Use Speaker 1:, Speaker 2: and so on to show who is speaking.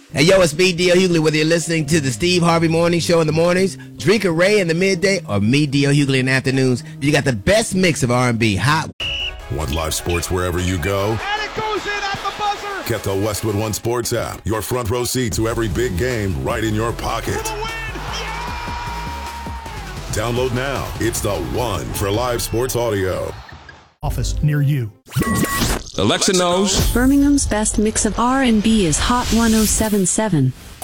Speaker 1: Hey, yo, it's me, D.L. Hughley, whether you're listening to the Steve Harvey Morning Show in the mornings, Drinker Ray in the midday, or me, D.L. Hughley in the afternoons. You got the best mix of R&B, hot.
Speaker 2: Want live sports wherever you go?
Speaker 3: And it goes in at the buzzer!
Speaker 2: Get the Westwood One Sports app. Your front row seat to every big game right in your pocket.
Speaker 3: For the win! Yeah!
Speaker 2: Download now. It's the one for live sports audio.
Speaker 4: Office near you.
Speaker 5: Alexa knows
Speaker 6: Birmingham's best mix of R&B is Hot 107.7.